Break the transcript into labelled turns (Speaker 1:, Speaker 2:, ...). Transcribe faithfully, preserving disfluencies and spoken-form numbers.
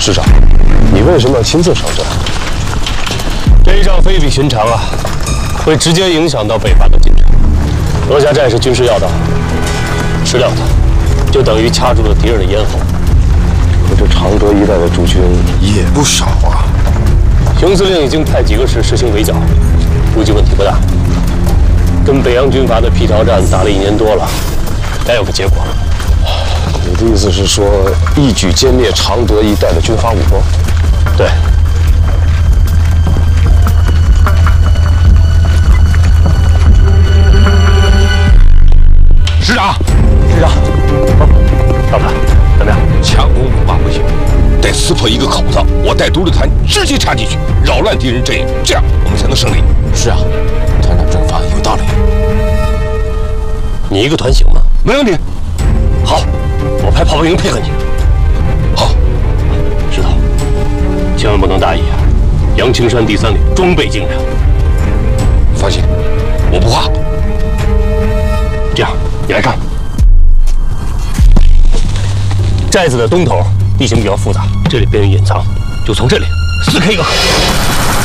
Speaker 1: 师长，你为什么要亲自上阵？
Speaker 2: 这一仗非比寻常啊，会直接影响到北伐的进程。罗家寨是军事要道，吃掉它，就等于掐住了敌人的咽喉。
Speaker 1: 可这常德一带的驻军
Speaker 3: 也不少啊。
Speaker 2: 熊司令已经派几个师实行围剿，估计问题不大。跟北洋军阀的辟巢战打了一年多了，该有个结果。
Speaker 1: 你的意思是说，一举歼灭常德一带的军阀武装？
Speaker 2: 对。
Speaker 3: 师长，
Speaker 2: 师长，老板，怎么样？
Speaker 3: 强攻鲁霸不行，得撕破一个口子，我带独立团直接插进去，扰乱敌人阵营，这样我们才能胜利。
Speaker 4: 是啊，团长这法有道理。
Speaker 2: 你一个团行吗？
Speaker 3: 没问题。
Speaker 2: 好，我派炮兵营配合你。
Speaker 3: 好，
Speaker 2: 石头，千万不能大意啊！阳青山第三旅装备精良。
Speaker 3: 放心，我不怕。
Speaker 2: 这样，你来看。寨子的东头地形比较复杂，这里便于隐藏，就从这里撕开一个口。